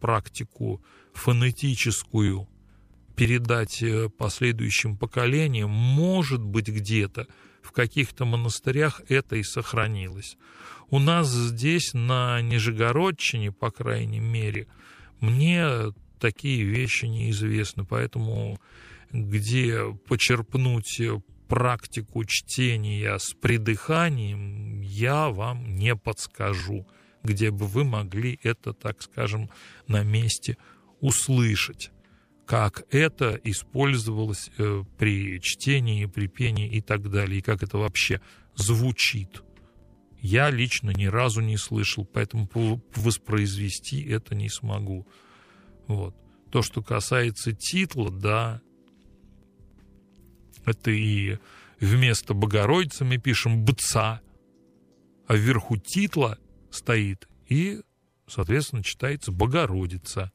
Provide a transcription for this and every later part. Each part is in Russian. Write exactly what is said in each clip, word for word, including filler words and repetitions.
практику фонетическую передать последующим поколениям, может быть, где-то в каких-то монастырях это и сохранилось. У нас здесь, на Нижегородчине, по крайней мере, мне такие вещи неизвестны, поэтому где почерпнуть практику чтения с придыханием, я вам не подскажу, где бы вы могли это, так скажем, на месте услышать, как это использовалось э, при чтении, при пении и так далее, и как это вообще звучит. Я лично ни разу не слышал, поэтому воспроизвести это не смогу. Вот. То, что касается титла, да, это и вместо Богородицы мы пишем «бца», а вверху титла стоит и, соответственно, читается «Богородица».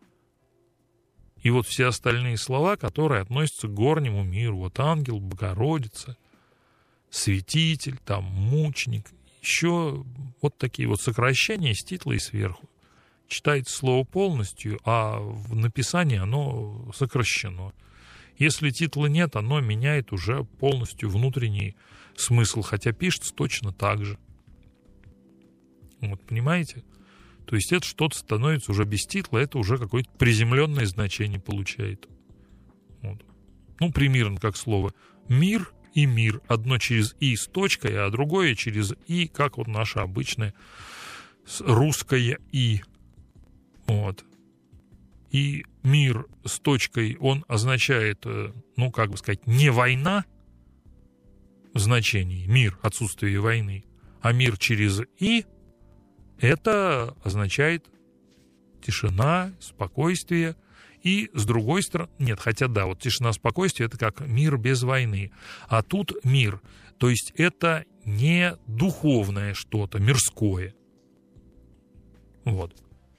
И вот все остальные слова, которые относятся к горнему миру, вот ангел, Богородица, святитель, там, мученик, еще вот такие вот сокращения с титла и сверху. Читается слово полностью, а в написании оно сокращено. Если титла нет, оно меняет уже полностью внутренний смысл, хотя пишется точно так же. Вот, понимаете? То есть это что-то становится уже без титла, это уже какое-то приземленное значение получает. Вот. Ну, примерно как слово «мир» и «мир». Одно через «и» с точкой, а другое через «и», как вот наше обычное русское «и». Вот. И мир с точкой, он означает, ну, как бы сказать, не война в значении, мир, отсутствие войны, а мир через «и» это означает тишина, спокойствие. И с другой стороны, нет, хотя да, вот тишина, спокойствие, это как мир без войны. А тут мир, то есть это не духовное что-то, мирское. Вот.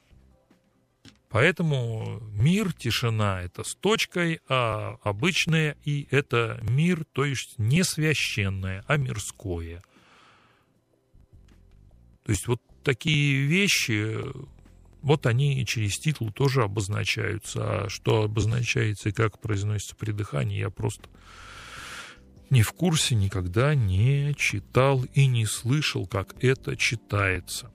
Поэтому мир, тишина — это с точкой, а обычное «и» — это мир, то есть не священное, а мирское. То есть вот такие вещи, вот они и через титул тоже обозначаются. А что обозначается и как произносится при дыхании, я просто не в курсе, никогда не читал и не слышал, как это читается.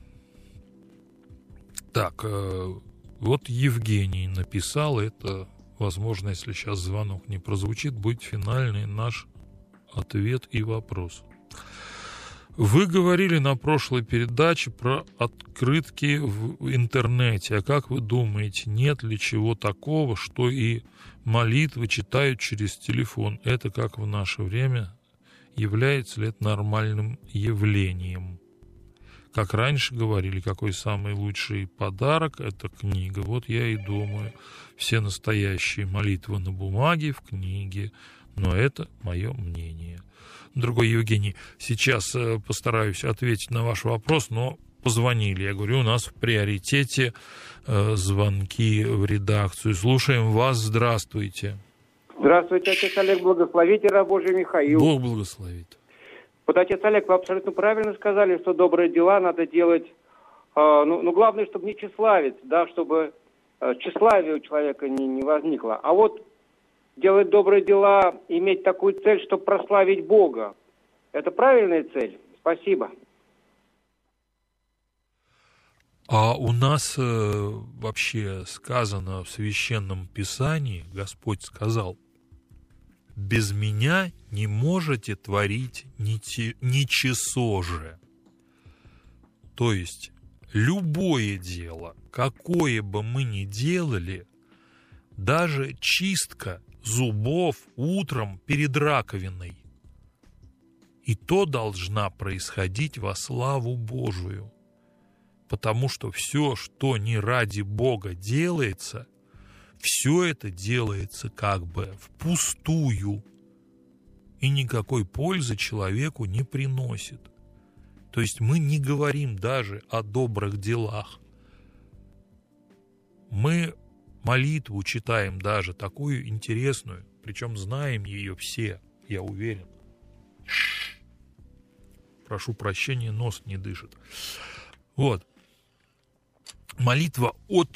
Так, вот Евгений написал, это, возможно, если сейчас звонок не прозвучит, будет финальный наш ответ и вопрос. Вы говорили на прошлой передаче про открытки в интернете. А как вы думаете, нет ли чего такого, что и молитвы читают через телефон? Это как в наше время? Является ли это нормальным явлением? Как раньше говорили, какой самый лучший подарок – это книга. Вот я и думаю, все настоящие молитвы на бумаге, в книге. Но это мое мнение. Другой Евгений, сейчас постараюсь ответить на ваш вопрос, но позвонили. Я говорю, у нас в приоритете э, звонки в редакцию. Слушаем вас. Здравствуйте. Здравствуйте, отец Олег. Благословите, раб Божий Михаил. Бог благословит. Вот, отец Олег, вы абсолютно правильно сказали, что добрые дела надо делать. Э, ну, ну, главное, чтобы не тщеславить, да, чтобы э, тщеславие у человека не, не возникло. А вот делать добрые дела, иметь такую цель, чтобы прославить Бога. Это правильная цель? Спасибо. А у нас э, вообще сказано в Священном Писании, Господь сказал, без меня не можете творить ничего же. То есть любое дело, какое бы мы ни делали, даже чистка зубов утром перед раковиной, и то должна происходить во славу Божию. Потому что все, что не ради Бога делается, все это делается как бы впустую и никакой пользы человеку не приносит. То есть мы не говорим даже о добрых делах. Мы молитву читаем даже такую интересную, причем знаем ее все, я уверен. Прошу прощения, нос не дышит. Вот. Молитва от